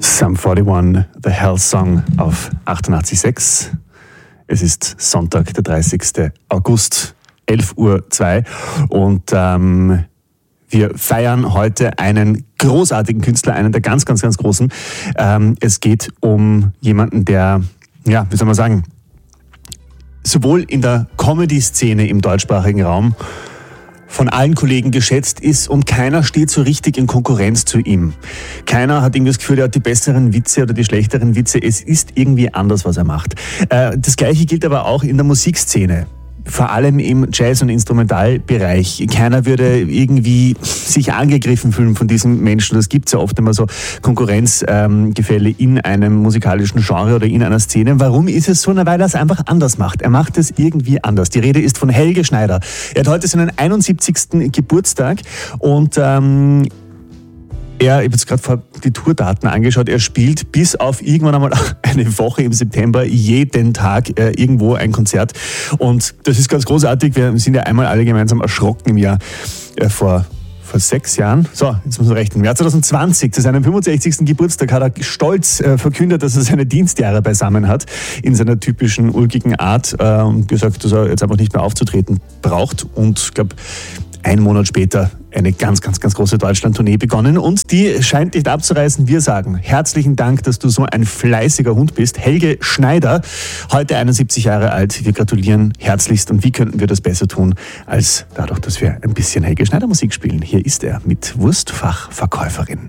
Sum 41, The Hell Song auf 88.6. Es ist Sonntag, der 30. August, 11.02 Uhr und wir feiern heute einen großartigen Künstler, einen der ganz, ganz, ganz großen. Es geht um jemanden, der, ja, wie soll man sagen, sowohl in der Comedy-Szene im deutschsprachigen Raum von allen Kollegen geschätzt ist und keiner steht so richtig in Konkurrenz zu ihm. Keiner hat irgendwie das Gefühl, er hat die besseren Witze oder die schlechteren Witze. Es ist irgendwie anders, was er macht. Das Gleiche gilt aber auch in der Musikszene. Vor allem im Jazz- und Instrumentalbereich. Keiner würde irgendwie sich angegriffen fühlen von diesem Menschen. Das gibt es ja oft immer so Konkurrenzgefälle in einem musikalischen Genre oder in einer Szene. Warum ist es so? Na, weil er es einfach anders macht. Er macht es irgendwie anders. Die Rede ist von Helge Schneider. Er hat heute seinen 71. Geburtstag und ich habe jetzt gerade die Tourdaten angeschaut, er spielt bis auf irgendwann einmal eine Woche im September jeden Tag irgendwo ein Konzert. Und das ist ganz großartig. Wir sind ja einmal alle gemeinsam erschrocken im Jahr vor 6 Jahren. So, jetzt muss man rechnen. Im Jahr 2020, zu seinem 65. Geburtstag, hat er stolz verkündet, dass er seine Dienstjahre beisammen hat, in seiner typischen ulkigen Art und gesagt, dass er jetzt einfach nicht mehr aufzutreten braucht. Und ich glaube, einen Monat später eine ganz, ganz, ganz große Deutschland-Tournee begonnen und die scheint nicht abzureißen. Wir sagen herzlichen Dank, dass du so ein fleißiger Hund bist. Helge Schneider, heute 71 Jahre alt. Wir gratulieren herzlichst und wie könnten wir das besser tun, als dadurch, dass wir ein bisschen Helge Schneider Musik spielen. Hier ist er mit Wurstfachverkäuferin.